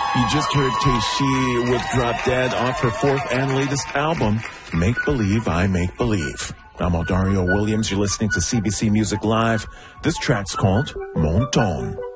You just heard Teishi with Drop Dead off her fourth and latest album, Make Believe I Make Believe. I'm Dario Williams. You're listening to CBC Music Live. This track's called Mon Ton.